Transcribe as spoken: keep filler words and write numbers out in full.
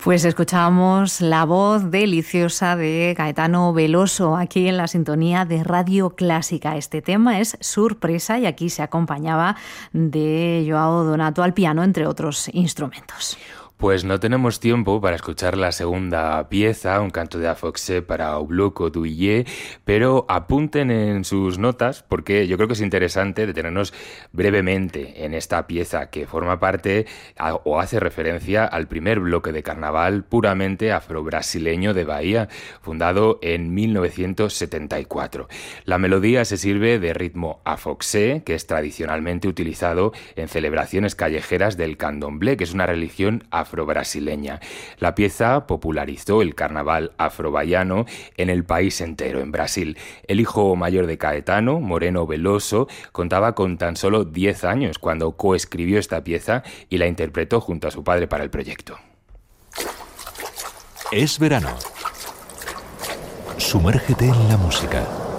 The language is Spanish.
Pues escuchábamos la voz deliciosa de Caetano Veloso aquí en la sintonía de Radio Clásica. Este tema es Sorpresa y aquí se acompañaba de Joao Donato al piano, entre otros instrumentos. Pues no tenemos tiempo para escuchar la segunda pieza, un canto de Afoxé para Obloco Duillé, pero apunten en sus notas porque yo creo que es interesante detenernos brevemente en esta pieza que forma parte a, o hace referencia al primer bloque de carnaval puramente afrobrasileño de Bahía, fundado en mil novecientos setenta y cuatro. La melodía se sirve de ritmo afoxé, que es tradicionalmente utilizado en celebraciones callejeras del candomblé, que es una religión afrobrasileña. afrobrasileña. La pieza popularizó el carnaval afrobaiano en el país entero, en Brasil. El hijo mayor de Caetano, Moreno Veloso, contaba con tan solo diez años cuando coescribió esta pieza y la interpretó junto a su padre para el proyecto. Es verano. Sumérgete en la música.